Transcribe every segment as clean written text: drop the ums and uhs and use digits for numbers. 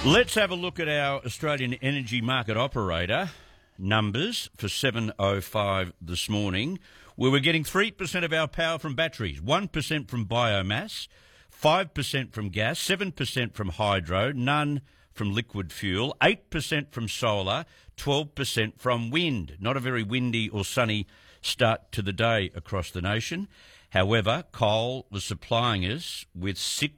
Let's have a look at our Australian energy market operator numbers for 7:05 this morning, where we're getting 3% of our power from batteries, 1% from biomass, 5% from gas, 7% from hydro, none from liquid fuel, 8% from solar, 12% from wind. Not a very windy or sunny start to the day across the nation. However, coal was supplying us with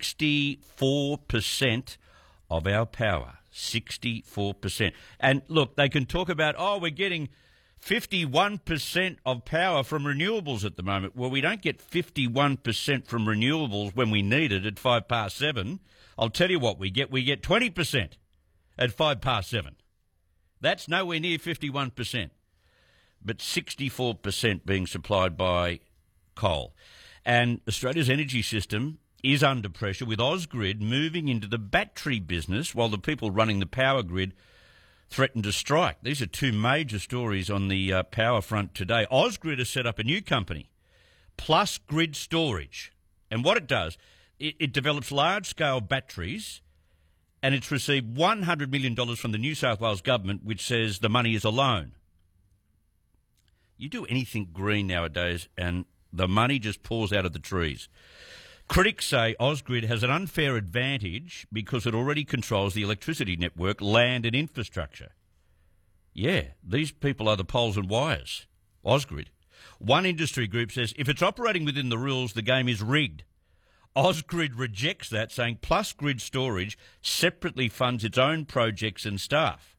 64% of our power. 64%. And look, they can talk about, we're getting 51% of power from renewables at the moment. Well, we don't get 51% from renewables when we need it at 7:05. I'll tell you what we get. We get 20% at 7:05. That's nowhere near 51%. But 64% being supplied by coal. And Australia's energy system is under pressure, with Ausgrid moving into the battery business while the people running the power grid threaten to strike. These are two major stories on the power front today. Ausgrid has set up a new company, Plus Grid Storage. And what it does, it develops large-scale batteries, and it's received $100 million from the New South Wales government, which says the money is a loan. You do anything green nowadays, and the money just pours out of the trees. Critics say Ausgrid has an unfair advantage because it already controls the electricity network, land and infrastructure. Yeah, these people are the poles and wires. Ausgrid. One industry group says if it's operating within the rules, the game is rigged. Ausgrid rejects that, saying Plus Grid Storage separately funds its own projects and staff.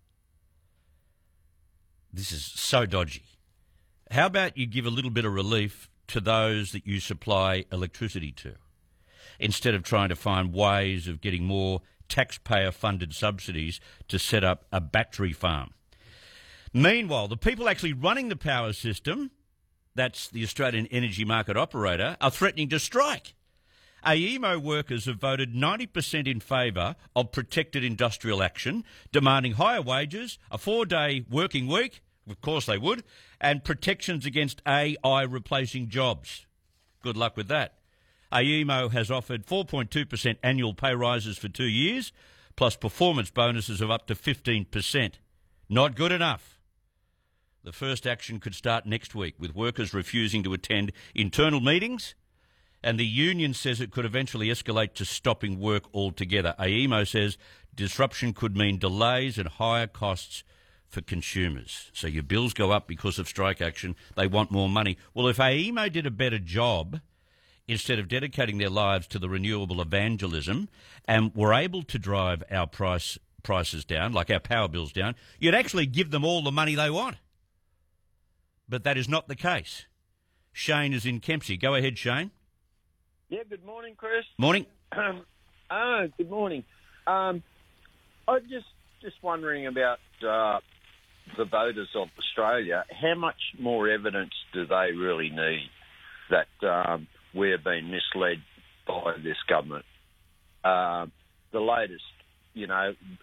This is so dodgy. How about you give a little bit of relief to those that you supply electricity to, instead of trying to find ways of getting more taxpayer-funded subsidies to set up a battery farm? Meanwhile, the people actually running the power system, that's the Australian Energy Market Operator, are threatening to strike. AEMO workers have voted 90% in favour of protected industrial action, demanding higher wages, a 4-day working week, of course they would, and protections against AI replacing jobs. Good luck with that. AEMO has offered 4.2% annual pay rises for 2 years, plus performance bonuses of up to 15%. Not good enough. The first action could start next week, with workers refusing to attend internal meetings, and the union says it could eventually escalate to stopping work altogether. AEMO says disruption could mean delays and higher costs for consumers. So your bills go up because of strike action. They want more money. Well, if AEMO did a better job, instead of dedicating their lives to the renewable evangelism, and were able to drive our prices down, like our power bills down, you'd actually give them all the money they want. But that is not the case. Shane is in Kempsey. Go ahead, Shane. Yeah, good morning, Chris. Morning. Good morning. I'm just wondering about the voters of Australia. How much more evidence do they really need that we're being misled by this government? The latest,